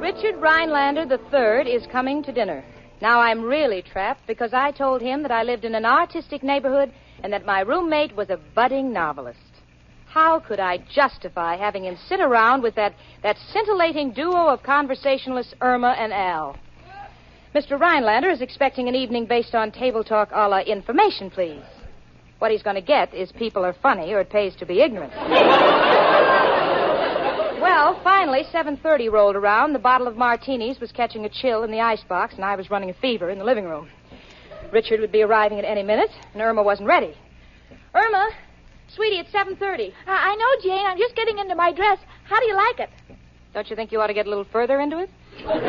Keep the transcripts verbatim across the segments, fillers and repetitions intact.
Richard Rhinelander the third is coming to dinner. Now, I'm really trapped because I told him that I lived in an artistic neighborhood and that my roommate was a budding novelist. How could I justify having him sit around with that, that scintillating duo of conversationalists, Irma and Al? Mister Rhinelander is expecting an evening based on table talk a la information, please. What he's going to get is people are funny or it pays to be ignorant. Well, finally, seven thirty rolled around. The bottle of martinis was catching a chill in the icebox, and I was running a fever in the living room. Richard would be arriving at any minute, and Irma wasn't ready. Irma, sweetie, it's seven thirty. Uh, I know, Jane. I'm just getting into my dress. How do you like it? Don't you think you ought to get a little further into it?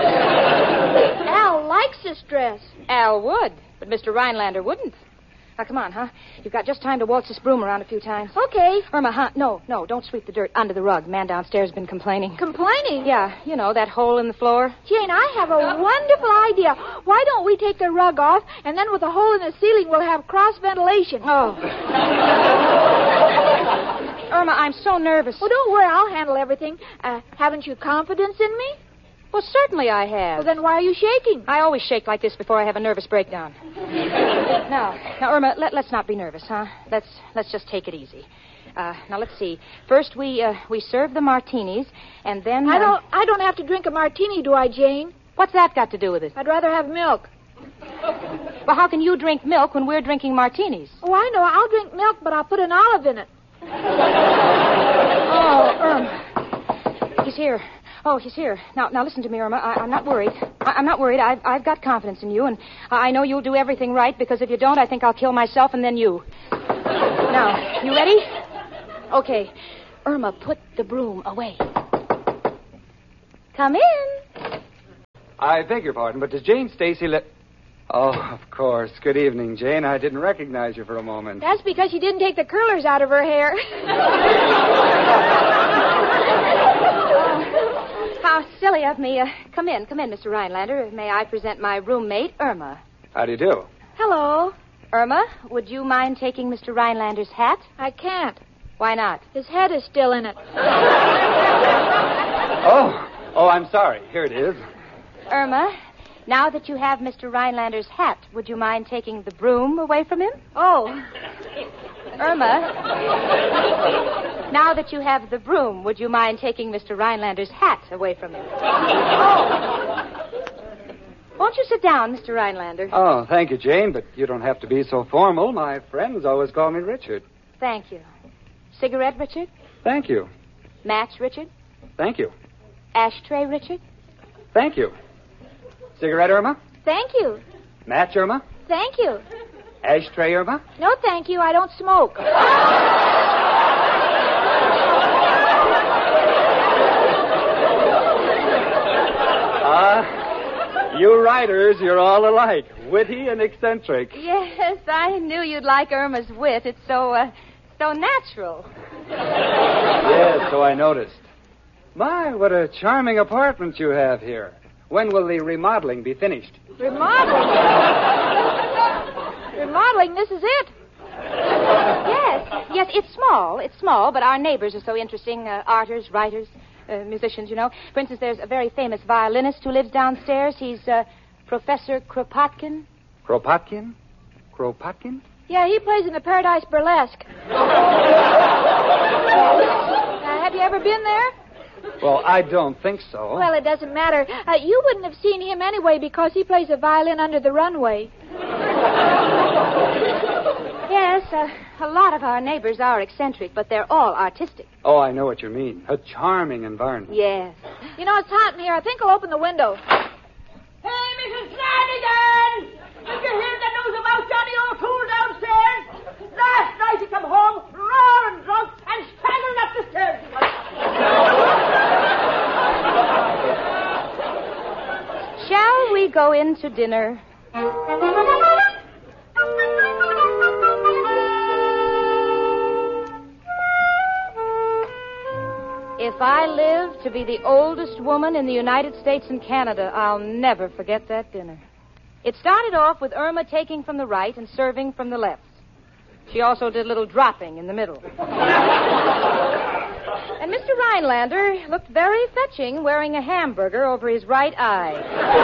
Al likes this dress. Al would, but Mister Rhinelander wouldn't. Now, come on, huh? You've got just time to waltz this broom around a few times. Okay. Irma, huh? No, no, don't sweep the dirt under the rug. Man downstairs has been complaining. Complaining? Yeah, you know, that hole in the floor. Jane, I have a wonderful idea. Why don't we take the rug off, and then with a hole in the ceiling, we'll have cross ventilation. Oh. Irma, I'm so nervous. Well, don't worry. I'll handle everything. Uh, haven't you confidence in me? Well, certainly I have. Well, then why are you shaking? I always shake like this before I have a nervous breakdown. now, now, Irma, let, let's not be nervous, huh? Let's let's just take it easy. Uh, now, let's see. First, we uh, we serve the martinis, and then... Uh... I don't I don't have to drink a martini, do I, Jane? What's that got to do with it? I'd rather have milk. Well, how can you drink milk when we're drinking martinis? Oh, I know. I'll drink milk, but I'll put an olive in it. Oh, Irma. He's here. Oh, he's here. Now, now listen to me, Irma. I, I'm not worried. I, I'm not worried. I've, I've got confidence in you, and I know you'll do everything right, because if you don't, I think I'll kill myself and then you. Now, you ready? Okay. Irma, put the broom away. Come in. I beg your pardon, but does Jane Stacy let... Oh, of course. Good evening, Jane. I didn't recognize you for a moment. That's because she didn't take the curlers out of her hair. How silly of me. Uh, come in, come in, Mister Rhinelander. May I present my roommate, Irma? How do you do? Hello. Irma, would you mind taking Mister Rhinelander's hat? I can't. Why not? His head is still in it. Oh, oh, I'm sorry. Here it is. Irma, now that you have Mister Rhinelander's hat, would you mind taking the broom away from him? Oh. Irma, now that you have the broom, would you mind taking Mister Rhinelander's hat away from him? Oh. Won't you sit down, Mister Rhinelander? Oh, thank you, Jane, but you don't have to be so formal. My friends always call me Richard. Thank you. Cigarette, Richard? Thank you. Match, Richard? Thank you. Ashtray, Richard? Thank you. Cigarette, Irma? Thank you. Match, Irma? Thank you. Ashtray, Irma? No, thank you. I don't smoke. Ah, uh, you writers, you're all alike. Witty and eccentric. Yes, I knew you'd like Irma's wit. It's so, uh, so natural. Yes, so I noticed. My, what a charming apartment you have here. When will the remodeling be finished? Remodeling? Remodeling? This is it. Yes, yes, it's small. It's small, but our neighbors are so interesting. Uh, artists, writers, uh, musicians, you know. For instance, there's a very famous violinist who lives downstairs. He's uh, Professor Kropotkin. Kropotkin? Kropotkin? Yeah, he plays in the Paradise Burlesque. uh, have you ever been there? Well, I don't think so. Well, it doesn't matter. Uh, you wouldn't have seen him anyway because he plays a violin under the runway. Yes, uh, a lot of our neighbors are eccentric, but they're all artistic. Oh, I know what you mean. A charming environment. Yes. You know, it's hot in here. I think I'll open the window. Hey, Missus Flanagan! Did you hear the news about Johnny O'Toole downstairs? Last night he come home, roaring drunk, and staggering up the stairs. Shall we go in to dinner? If I live to be the oldest woman in the United States and Canada, I'll never forget that dinner. It started off with Irma taking from the right and serving from the left. She also did a little dropping in the middle. And And Mister Rhinelander looked very fetching wearing a hamburger over his right eye.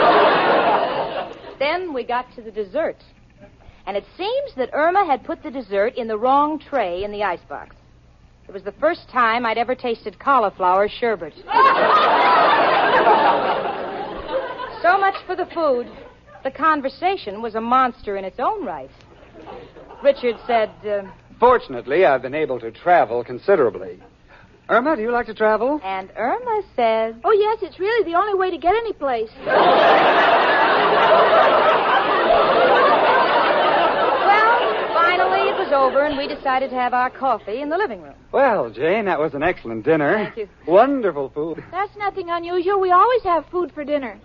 Then we got to the dessert. And it seems that Irma had put the dessert in the wrong tray in the icebox. It was the first time I'd ever tasted cauliflower sherbet. So much for the food. The conversation was a monster in its own right. Richard said, uh, Fortunately, I've been able to travel considerably. Irma, do you like to travel? And Irma said, Oh, yes, it's really the only way to get any place. Well, finally it was over, and we decided to have our coffee in the living room. Well, Jane, that was an excellent dinner. Thank you. Wonderful food. That's nothing unusual. We always have food for dinner.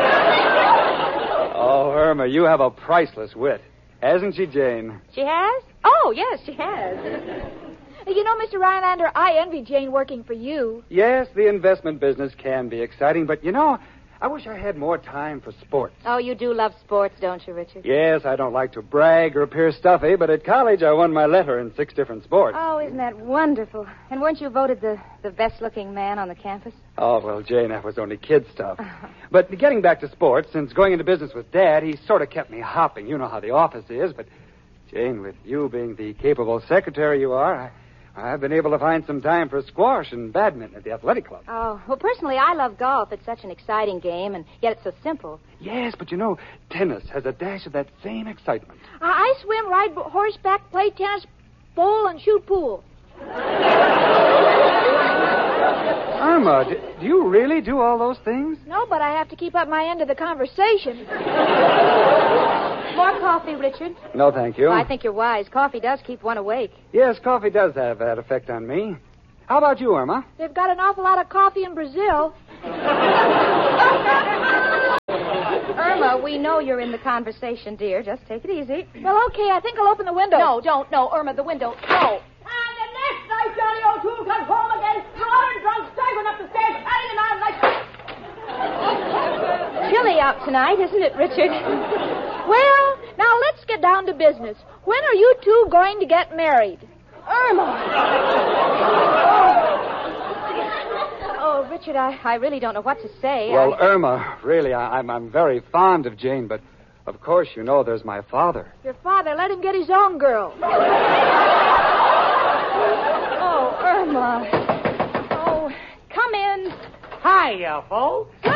Oh, Irma, you have a priceless wit. Hasn't she, Jane? She has? Oh, yes, she has. You know, Mister Rhinelander, I envy Jane working for you. Yes, the investment business can be exciting, but, you know, I wish I had more time for sports. Oh, you do love sports, don't you, Richard? Yes, I don't like to brag or appear stuffy, but at college I won my letter in six different sports. Oh, isn't that wonderful? And weren't you voted the, the best-looking man on the campus? Oh, well, Jane, that was only kid stuff. But getting back to sports, since going into business with Dad, he sort of kept me hopping. You know how the office is, but, Jane, with you being the capable secretary you are, I... I've been able to find some time for squash and badminton at the athletic club. Oh, well, personally, I love golf. It's such an exciting game, and yet it's so simple. Yes, but you know, tennis has a dash of that same excitement. Uh, I swim, ride horseback, play tennis, bowl, and shoot pool. Irma, do, do you really do all those things? No, but I have to keep up my end of the conversation. More coffee, Richard? No, thank you. Well, I think you're wise. Coffee does keep one awake. Yes, coffee does have that effect on me. How about you, Irma? They've got an awful lot of coffee in Brazil. Irma, we know you're in the conversation, dear. Just take it easy. Well, okay, I think I'll open the window. No, don't. No, Irma, the window. No. And the next night Johnny O'Toole comes home again, roaring drunk, staggering up the stairs, carrying an arm like... Chilly out tonight, isn't it, Richard? Well, now let's get down to business. When are you two going to get married? Irma! Oh, Richard, I, I really don't know what to say. Well, I... Irma, really, I, I'm, I'm very fond of Jane, but of course you know there's my father. Your father, let him get his own girl. Oh, Irma. Oh, come in. Hiya, folks.